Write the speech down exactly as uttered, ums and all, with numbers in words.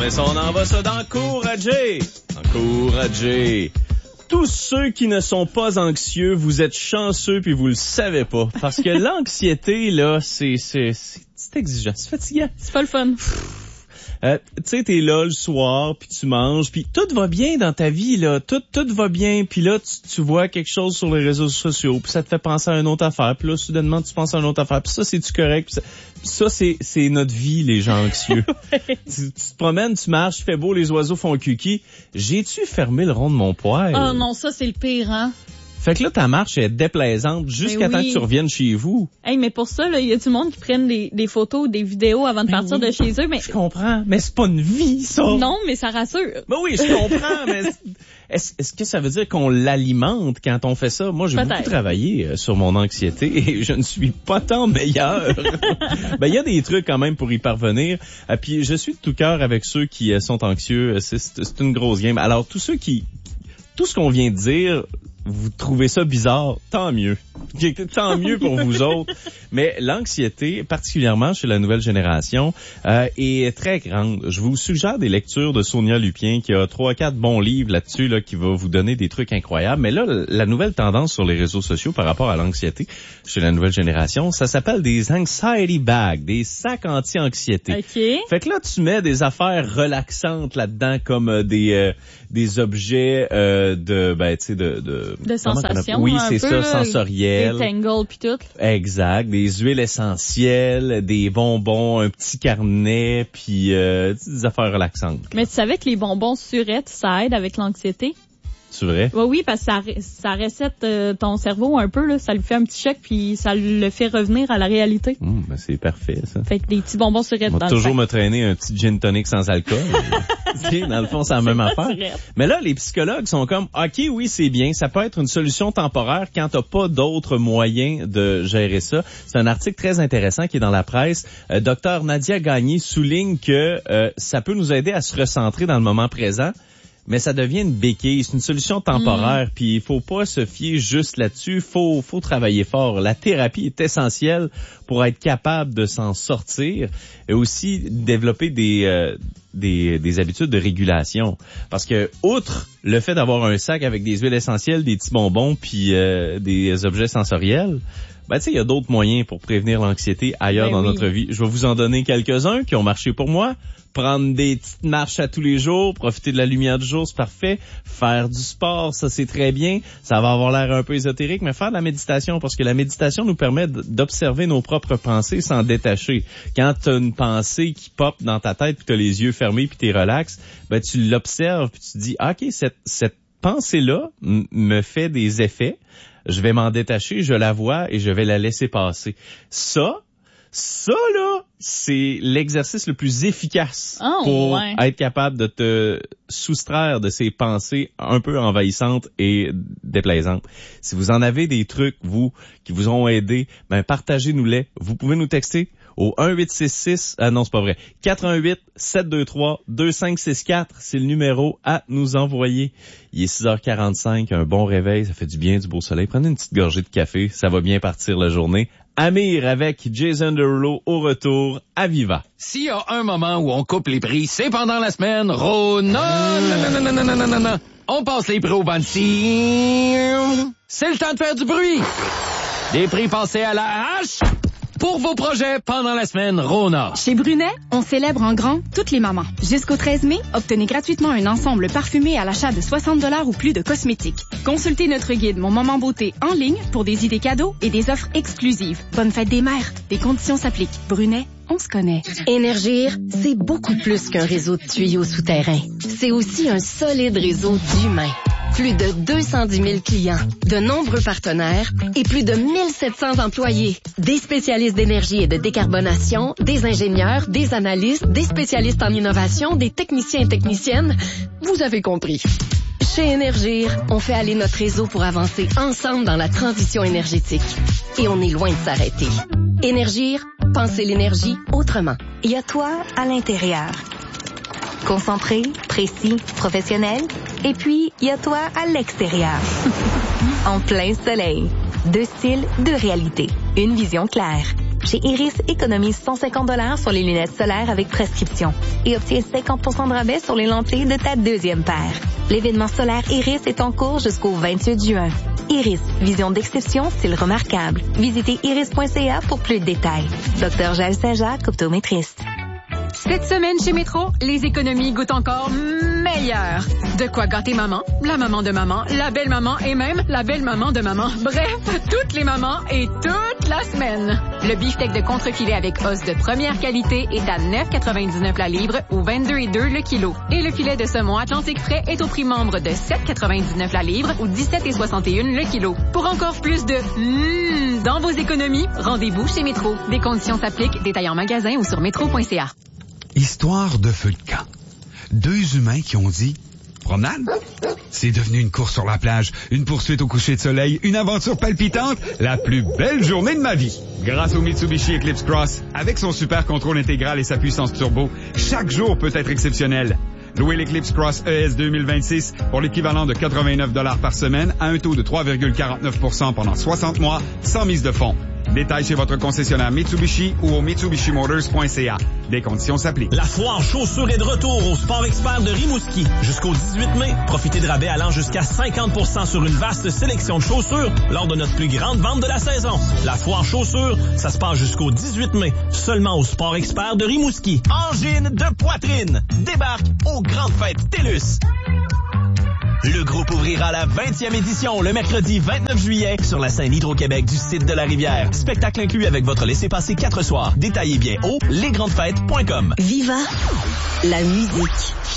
mais ça, on envoie ça d'encourager. Encourager. Tous ceux qui ne sont pas anxieux, vous êtes chanceux puis vous le savez pas. Parce que l'anxiété, là, c'est, c'est, c'est, c'est exigeant, c'est fatigant. C'est pas le fun. Euh, tu sais, t'es là le soir, puis tu manges, puis tout va bien dans ta vie, là. Tout tout va bien, puis là, tu, tu vois quelque chose sur les réseaux sociaux, puis ça te fait penser à une autre affaire, puis là, soudainement, tu penses à une autre affaire, puis ça, c'est-tu correct? Puis ça, puis ça c'est, c'est notre vie, les gens anxieux. Ouais. tu, tu te promènes, tu marches, il fait beau, les oiseaux font cuqui. J'ai-tu fermé le rond de mon poêle? Oh non, ça, c'est le pire, hein? Fait que là, ta marche est déplaisante jusqu'à oui. temps que tu reviennes chez vous. Hey, mais pour ça, là, il y a du monde qui prennent des, des photos ou des vidéos avant de Ben partir oui. de chez eux, mais... Je comprends, mais c'est pas une vie, ça! Non, mais ça rassure. Ben oui, je comprends, mais est-ce, est-ce que ça veut dire qu'on l'alimente quand on fait ça? Moi, j'ai Peut-être. beaucoup travaillé euh, sur mon anxiété et je ne suis pas tant meilleur. Ben, il y a des trucs quand même pour y parvenir. Et puis, je suis de tout cœur avec ceux qui euh, sont anxieux. C'est, c'est, c'est une grosse game. Alors, tous ceux qui... Tout ce qu'on vient de dire... Vous trouvez ça bizarre, tant mieux. Tant mieux pour vous autres. Mais l'anxiété, particulièrement chez la nouvelle génération, euh, est très grande. Je vous suggère des lectures de Sonia Lupien, qui a trois, quatre bons livres là-dessus, là, qui va vous donner des trucs incroyables. Mais là, la nouvelle tendance sur les réseaux sociaux par rapport à l'anxiété chez la nouvelle génération, ça s'appelle des anxiety bags, des sacs anti-anxiété. OK. Fait que là, tu mets des affaires relaxantes là-dedans, comme euh, des euh, des objets euh, de, ben, tu sais, de, de De sensations. Oui, un c'est peu, ça, là, sensoriel. Des tangles pis tout. Exact, des huiles essentielles, des bonbons, un petit carnet, puis euh, des affaires relaxantes. Mais tu savais que les bonbons surettes, ça aide avec l'anxiété? C'est vrai? Oui, oui, parce que ça, ça recette euh, ton cerveau un peu, là. Ça lui fait un petit choc, puis ça le fait revenir à la réalité. Mmh, ben c'est parfait, ça. Fait que des petits bonbons surettes Moi, dans toujours le sac. me traîner un petit gin tonic sans alcool. Tu sais, dans le fond, c'est la même affaire. surette. Mais là, les psychologues sont comme, OK, oui, c'est bien. Ça peut être une solution temporaire quand t'as pas d'autres moyens de gérer ça. C'est un article très intéressant qui est dans la presse. Euh, Docteur Nadia Gagné souligne que euh, ça peut nous aider à se recentrer dans le moment présent. Mais ça devient une béquille, c'est une solution temporaire, puis mmh. il faut pas se fier juste là-dessus, faut faut travailler fort. La thérapie est essentielle pour être capable de s'en sortir et aussi développer des euh, des des habitudes de régulation, parce que outre le fait d'avoir un sac avec des huiles essentielles, des petits bonbons puis euh, des objets sensoriels, ben tu sais, il y a d'autres moyens pour prévenir l'anxiété ailleurs ben dans oui. notre vie. Je vais vous en donner quelques-uns qui ont marché pour moi. Prendre des petites marches à tous les jours, profiter de la lumière du jour, c'est parfait. Faire du sport, ça c'est très bien. Ça va avoir l'air un peu ésotérique, mais faire de la méditation, parce que la méditation nous permet d'observer nos propres pensées sans détacher. Quand tu as une pensée qui pop dans ta tête, puis tu as les yeux fermés, puis tu es relax, ben tu l'observes, puis tu te dis, OK, cette, cette pensée-là m- me fait des effets. Je vais m'en détacher, je la vois et je vais la laisser passer. Ça, Ça, là, c'est l'exercice le plus efficace oh, pour ouais. être capable de te soustraire de ces pensées un peu envahissantes et déplaisantes. Si vous en avez des trucs, vous, qui vous ont aidé, ben partagez-nous-les. Vous pouvez nous texter au un huit six six, ah non, c'est pas vrai, quatre un huit, sept deux trois, deux cinq six quatre, c'est le numéro à nous envoyer. Il est six heures quarante-cinq, un bon réveil, ça fait du bien, du beau soleil. Prenez une petite gorgée de café, ça va bien partir la journée. Amir avec Jason Derulo au retour à Viva. S'il y a un moment où on coupe les prix, c'est pendant la semaine. Rona, non, non, non, non, non, non, non, non. On passe les prix au banci. C'est le temps de faire du bruit. Des prix passés à la hache pour vos projets pendant la semaine Rona. Chez Brunet, on célèbre en grand toutes les mamans. Jusqu'au treize mai, obtenez gratuitement un ensemble parfumé à l'achat de soixante dollars ou plus de cosmétiques. Consultez notre guide Mon Moment Beauté en ligne pour des idées cadeaux et des offres exclusives. Bonne fête des mères. Des conditions s'appliquent. Brunet, on se connaît. Énergir, c'est beaucoup plus qu'un réseau de tuyaux souterrains. C'est aussi un solide réseau d'humains. Plus de deux cent dix mille clients, de nombreux partenaires et plus de mille sept cents employés. Des spécialistes d'énergie et de décarbonation, des ingénieurs, des analystes, des spécialistes en innovation, des techniciens et techniciennes. Vous avez compris. Chez Énergir, on fait aller notre réseau pour avancer ensemble dans la transition énergétique. Et on est loin de s'arrêter. Énergir, pensez l'énergie autrement. Il y a toi à l'intérieur. Concentré, précis, professionnel. Et puis, il y a toi à l'extérieur. En plein soleil. Deux styles, deux réalités. Une vision claire. Chez Iris, économise cent cinquante dollars sur les lunettes solaires avec prescription et obtiens cinquante pour cent de rabais sur les lentilles de ta deuxième paire. L'événement solaire Iris est en cours jusqu'au vingt-huit juin. Iris, vision d'exception, style remarquable. Visitez iris point c a pour plus de détails. Docteur Jaël Saint-Jacques, optométriste. Cette semaine chez Métro, les économies goûtent encore meilleur. De quoi gâter maman, la maman de maman, la belle-maman et même la belle-maman de maman. Bref, toutes les mamans et toute la semaine. Le beefsteak de contre-filet avec os de première qualité est à neuf quatre-vingt-dix-neuf la livre ou vingt-deux virgule deux le kilo. Et le filet de saumon Atlantique frais est au prix membre de sept quatre-vingt-dix-neuf la livre ou dix-sept soixante et un le kilo. Pour encore plus de mmm dans vos économies, rendez-vous chez Métro. Des conditions s'appliquent, détail en magasin ou sur métro point c a. Histoire de feu de camp. Deux humains qui ont dit « Promenade? » C'est devenu une course sur la plage, une poursuite au coucher de soleil, une aventure palpitante, la plus belle journée de ma vie. Grâce au Mitsubishi Eclipse Cross, avec son super contrôle intégral et sa puissance turbo, chaque jour peut être exceptionnel. Louez l'Eclipse Cross E S deux mille vingt-six pour l'équivalent de quatre-vingt-neuf dollars par semaine à un taux de trois virgule quarante-neuf pour cent pendant soixante mois, sans mise de fonds. Détails chez votre concessionnaire Mitsubishi ou au mitsubishi motors point c a. Des conditions s'appliquent. La foire chaussures est de retour au Sport Expert de Rimouski. Jusqu'au dix-huit mai, profitez de rabais allant jusqu'à cinquante pour cent sur une vaste sélection de chaussures lors de notre plus grande vente de la saison. La foire chaussures, ça se passe jusqu'au dix-huit mai, seulement au Sport Expert de Rimouski. Angine de poitrine débarque aux grandes fêtes TELUS. Le groupe ouvrira la vingtième édition le mercredi vingt-neuf juillet sur la scène Hydro-Québec du site de la Rivière. Spectacle inclus avec votre laissez-passer quatre soirs. Détaillez bien au lesgrandesfêtes point com. Viva la musique.